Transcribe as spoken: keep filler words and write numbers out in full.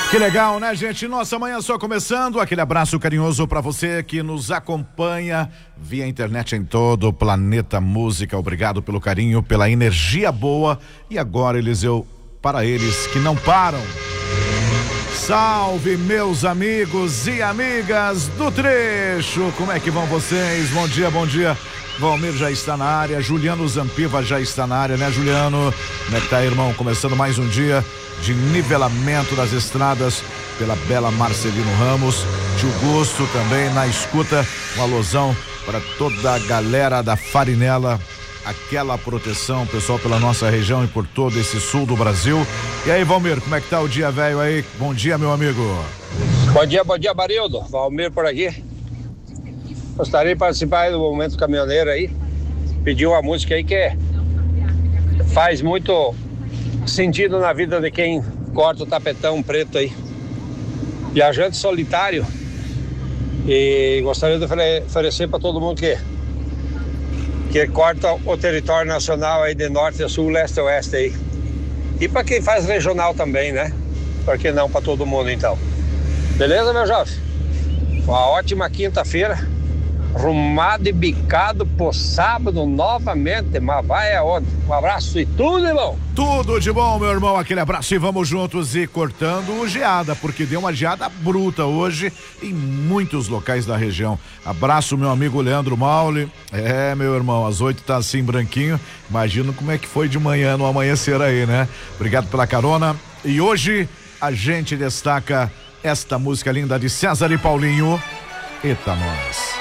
Que legal, né, gente? Nossa manhã só começando. Aquele abraço carinhoso pra você que nos acompanha via internet em todo o planeta música. Obrigado pelo carinho, pela energia boa. E agora, Eliseu, para eles que não param. Salve, meus amigos e amigas do trecho. Como é que vão vocês? Bom dia, bom dia. Valmir já está na área, Juliano Zampiva já está na área, né, Juliano? Como é que tá, irmão? Começando mais um dia de nivelamento das estradas pela bela Marcelino Ramos. Tio Gusto também na escuta, um alusão para toda a galera da Farinela, aquela proteção, pessoal, pela nossa região e por todo esse sul do Brasil. E aí, Valmir, como é que tá o dia velho aí? Bom dia, meu amigo. Bom dia, bom dia, Barildo. Valmir por aqui. Gostaria de participar do Momento Caminhoneiro aí. Pedir uma música aí que faz muito sentido na vida de quem corta o tapetão preto aí. Viajante solitário. E gostaria de oferecer para todo mundo que que corta o território nacional aí de norte a sul, leste a oeste aí. E para quem faz regional também, né? Por que não para todo mundo então? Beleza, meu jovem? Uma ótima quinta-feira. Arrumado e bicado pro sábado novamente, mas vai aonde? Um abraço e tudo, irmão. Tudo de bom, meu irmão, aquele abraço e vamos juntos e cortando o geada, porque deu uma geada bruta hoje em muitos locais da região. Abraço, meu amigo Leandro Maule. É, meu irmão, às oito tá assim branquinho, imagino como é que foi de manhã no amanhecer aí, né? Obrigado pela carona e hoje a gente destaca esta música linda de César e Paulinho. Eita, nós.